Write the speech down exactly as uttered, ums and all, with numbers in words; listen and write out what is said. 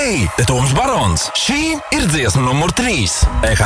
Hei, te Toms Barons! Šī ir dziesma numur trīs.